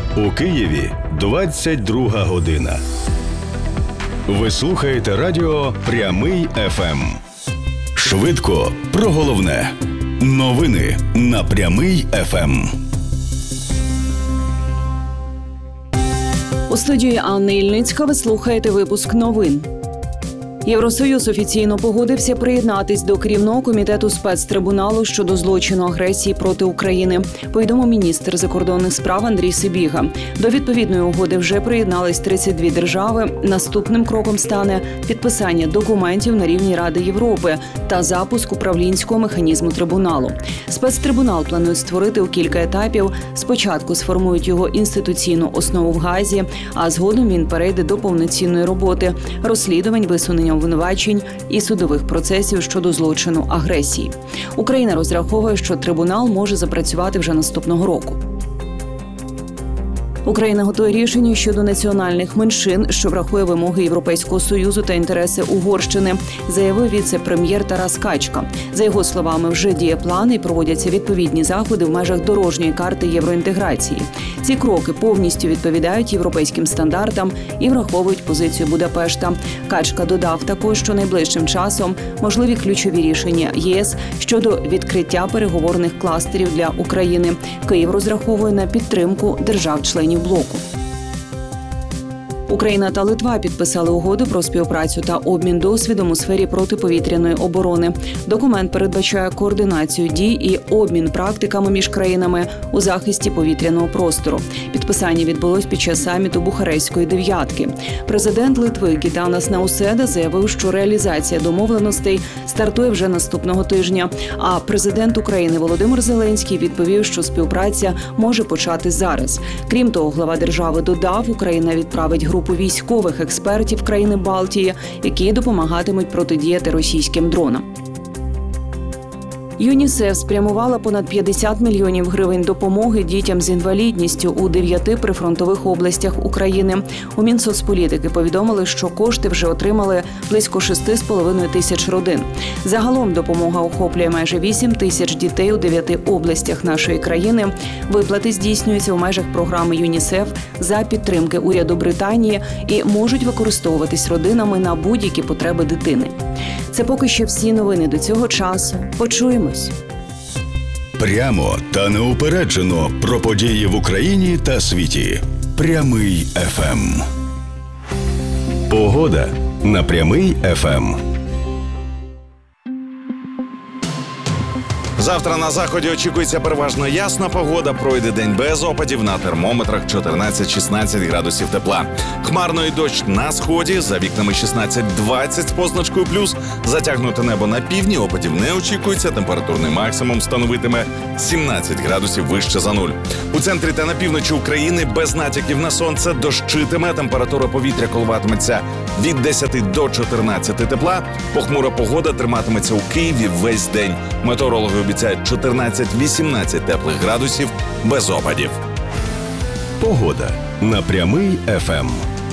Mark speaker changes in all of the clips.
Speaker 1: У Києві 22 година. Ви слухаєте радіо «Прямий ФМ». Швидко про головне. Новини на «Прямий ФМ».
Speaker 2: У студії Анни Ільницька ви слухаєте випуск новин. Євросоюз офіційно погодився приєднатись до керівного комітету спецтрибуналу щодо злочину агресії проти України, повідомив міністр закордонних справ Андрій Сибіга. До відповідної угоди вже приєднались 32 держави. Наступним кроком стане підписання документів на рівні Ради Європи та запуск управлінського механізму трибуналу. Спецтрибунал планують створити у кілька етапів. Спочатку сформують його інституційну основу в Гаазі, а згодом він перейде до повноцінної роботи, розслідувань, висунення обвинувачень і судових процесів щодо злочину агресії. Україна розраховує, що трибунал може запрацювати вже наступного року. Україна готує рішення щодо національних меншин, що врахує вимоги Європейського Союзу та інтереси Угорщини, заявив віце-прем'єр Тарас Качка. За його словами, вже діє план і проводяться відповідні заходи в межах дорожньої карти євроінтеграції. Ці кроки повністю відповідають європейським стандартам і враховують позицію Будапешта. Качка додав також, що найближчим часом можливі ключові рішення ЄС щодо відкриття переговорних кластерів для України. Київ розраховує на підтримку держав-членів блоку. Україна та Литва підписали угоду про співпрацю та обмін досвідом у сфері протиповітряної оборони. Документ передбачає координацію дій і обмін практиками між країнами у захисті повітряного простору. Підписання відбулось під час саміту Бухарестської дев'ятки. Президент Литви Гітанас Науседа заявив, що реалізація домовленостей стартує вже наступного тижня. А президент України Володимир Зеленський відповів, що співпраця може почати зараз. Крім того, глава держави додав, Україна відправить групу військових експертів країни Балтії, які допомагатимуть протидіяти російським дронам. ЮНІСЕФ спрямувала понад 50 мільйонів гривень допомоги дітям з інвалідністю у 9 прифронтових областях України. У Мінсоцполітики повідомили, що кошти вже отримали близько 6,5 тисяч родин. Загалом допомога охоплює майже 8 тисяч дітей у 9 областях нашої країни. Виплати здійснюються в межах програми ЮНІСЕФ за підтримки уряду Британії і можуть використовуватись родинами на будь-які потреби дитини. Це поки що всі новини до цього часу. Почуємось.
Speaker 1: Прямо та неупереджено про події в Україні та світі. Прямий ФМ. Погода на Прямий ФМ.
Speaker 3: Завтра на заході очікується переважно ясна погода, пройде день без опадів, на термометрах 14-16 градусів тепла. Хмарно і дощ на сході, за вікнами 16-20 з позначкою плюс. Затягнуте небо на півдні, опадів не очікується, температурний максимум становитиме 17 градусів вище за нуль. У центрі та на півночі України без натяків на сонце дощитиме, температура повітря коливатиметься від 10 до 14 тепла. Похмура погода триматиметься у Києві весь день. Метеорологи обіцяють 14-18 теплих градусів без опадів.
Speaker 1: Погода на Прямий ФМ.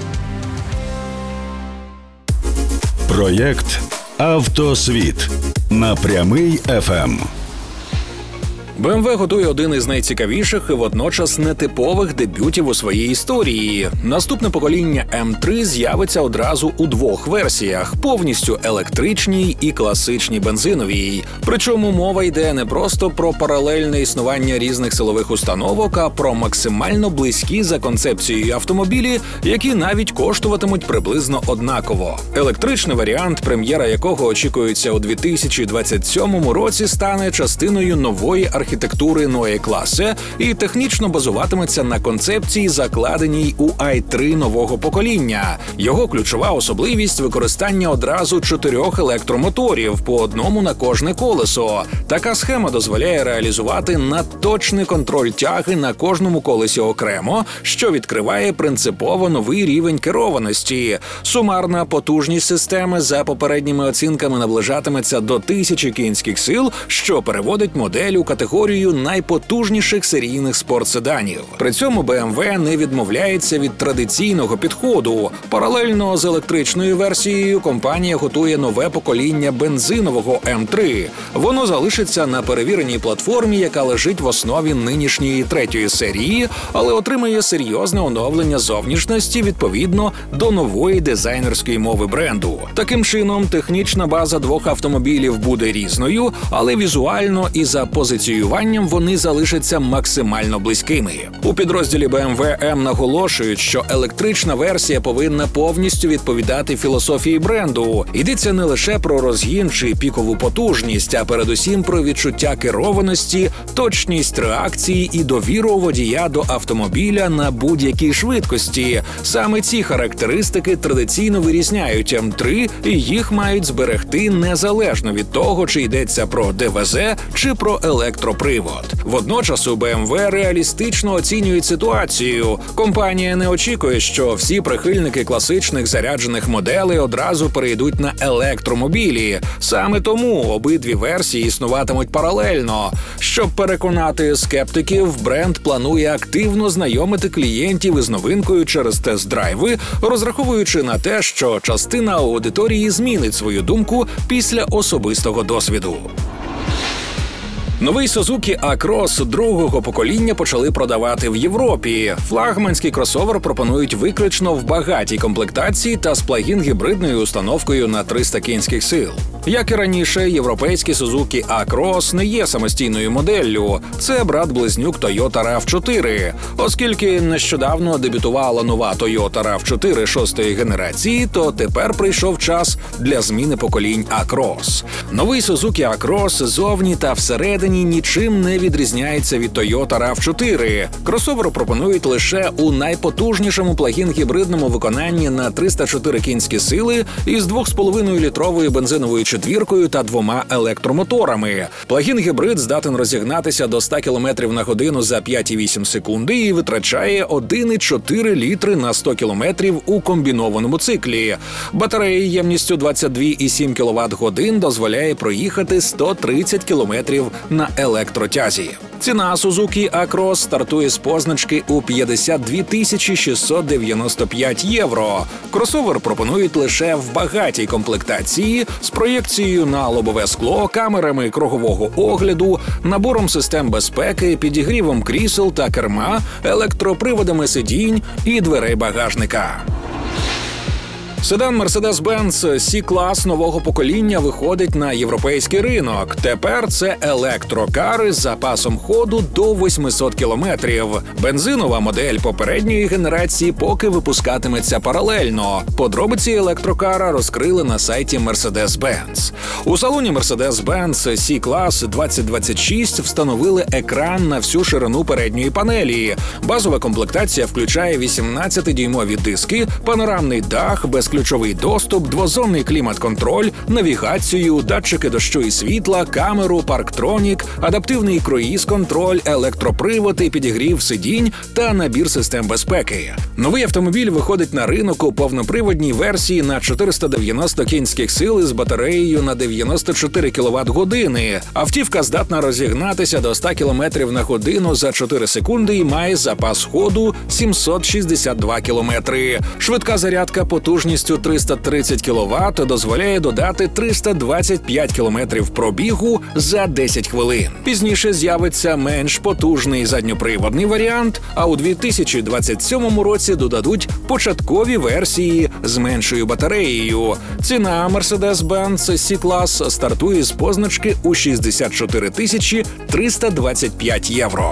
Speaker 1: Проєкт «Автосвіт» на Прямий ФМ.
Speaker 4: BMW готує один із найцікавіших і водночас нетипових дебютів у своїй історії. Наступне покоління М3 з'явиться одразу у 2 версіях – повністю електричній і класичній бензиновій. Причому мова йде не просто про паралельне існування різних силових установок, а про максимально близькі за концепцією автомобілі, які навіть коштуватимуть приблизно однаково. Електричний варіант, прем'єра якого очікується у 2027 році, стане частиною нової архітектури Neue Klasse і технічно базуватиметься на концепції, закладеній у i3 нового покоління. Його ключова особливість – використання одразу 4 електромоторів, по одному на кожне колесо. Така схема дозволяє реалізувати надточний контроль тяги на кожному колесі окремо, що відкриває принципово новий рівень керованості. Сумарна потужність системи за попередніми оцінками наближатиметься до 1000 кінських сил, що переводить модель у категорію категорію найпотужніших серійних спортседанів. При цьому BMW не відмовляється від традиційного підходу. Паралельно з електричною версією компанія готує нове покоління бензинового М3. Воно залишиться на перевіреній платформі, яка лежить в основі нинішньої третьої серії, але отримає серйозне оновлення зовнішності відповідно до нової дизайнерської мови бренду. Таким чином, технічна база двох автомобілів буде різною, але візуально і за позиціюванням вони залишаться максимально близькими. У підрозділі BMW M наголошують, що електрична версія повинна повністю відповідати філософії бренду. Йдеться не лише про розгін чи пікову потужність, а передусім про відчуття керованості, точність реакції і довіру водія до автомобіля на будь-якій швидкості. Саме ці характеристики традиційно вирізняють М3, і їх мають зберегти незалежно від того, чи йдеться про ДВЗ чи про електропривод. Водночас у BMW реалістично оцінюють ситуацію. Компанія не очікує, що всі прихильники класичних заряджених моделей одразу перейдуть на електромобілі. Саме тому обидві версії існуватимуть паралельно. Щоб переконати скептиків, бренд планує активно знайомити клієнтів із новинкою через тест-драйви, розраховуючи на те, що частина аудиторії змінить свою думку після особистого досвіду. Новий Suzuki A-Cross другого покоління почали продавати в Європі. Флагманський кросовер пропонують виключно в багатій комплектації та з плагін-гібридною установкою на 300 кінських сил. Як і раніше, європейський Suzuki A-Cross не є самостійною моделлю. Це брат-близнюк Toyota RAV4. Оскільки нещодавно дебютувала нова Toyota RAV4 шостої генерації, то тепер прийшов час для зміни поколінь A-Cross. Новий Suzuki A-Cross зовні та всередині нічим не відрізняється від Toyota RAV4. Кросовер пропонують лише у найпотужнішому плагін-гібридному виконанні на 304 кінські сили із 2,5-літровою бензиновою четвіркою та 2 електромоторами. Плагін-гібрид здатен розігнатися до 100 км на годину за 5,8 секунди і витрачає 1,4 літри на 100 км у комбінованому циклі. Батарея ємністю 22,7 кВт-годин дозволяє проїхати 130 км на електротязі. Ціна Suzuki A-Cross стартує з позначки у 52 695 євро. Кросовер пропонують лише в багатій комплектації з проєкцією на лобове скло, камерами кругового огляду, набором систем безпеки, підігрівом крісел та керма, електроприводами сидінь і дверей багажника. Седан Mercedes-Benz C-клас нового покоління виходить на європейський ринок. Тепер це електрокари з запасом ходу до 800 кілометрів. Бензинова модель попередньої генерації поки випускатиметься паралельно. Подробиці електрокара розкрили на сайті Mercedes-Benz. У салоні Mercedes-Benz C-клас 2026 встановили екран на всю ширину передньої панелі. Базова комплектація включає 18-дюймові диски, панорамний дах, безключовий доступ, двозонний клімат-контроль, навігацію, датчики дощу і світла, камеру, парктронік, адаптивний круїз-контроль, електропривод і підігрів сидінь та набір систем безпеки. Новий автомобіль виходить на ринок у повноприводній версії на 490 кінських сил із батареєю на 94 кВт-години. Автівка здатна розігнатися до 100 км на годину за 4 секунди і має запас ходу 762 км. Швидка зарядка потужністю 330 кВт дозволяє додати 325 км пробігу за 10 хвилин. Пізніше з'явиться менш потужний задньоприводний варіант, а у 2027 році додадуть початкові версії з меншою батареєю. Ціна Mercedes-Benz C-клас стартує з позначки у 64 325 євро.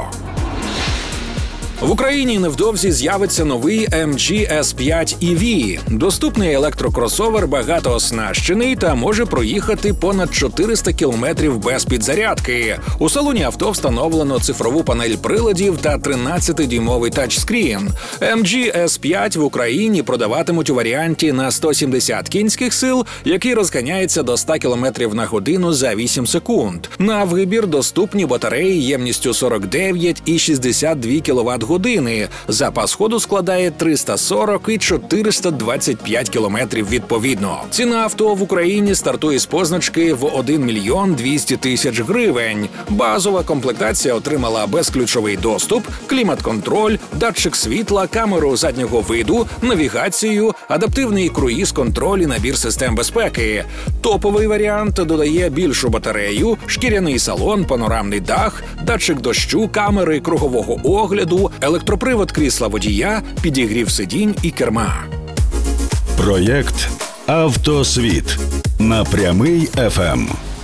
Speaker 4: В Україні невдовзі з'явиться новий MG S5 EV. Доступний електрокросовер багатооснащений та може проїхати понад 400 кілометрів без підзарядки. У салоні авто встановлено цифрову панель приладів та 13-дюймовий тачскрін. MG S5 в Україні продаватимуть у варіанті на 170 кінських сил, який розганяється до 100 км на годину за 8 секунд. На вибір доступні батареї ємністю 49 і 62 кВт години. Запас ходу складає 340 і 425 кілометрів відповідно. Ціна авто в Україні стартує з позначки в 1 мільйон 200 тисяч гривень. Базова комплектація отримала безключовий доступ, клімат-контроль, датчик світла, камеру заднього виду, навігацію, адаптивний круїз-контроль і набір систем безпеки. Топовий варіант додає більшу батарею, шкіряний салон, панорамний дах, датчик дощу, камери кругового огляду, електропривод крісла водія, підігрів сидінь і керма.
Speaker 1: Проєкт «Автосвіт» на Прямий ФМ.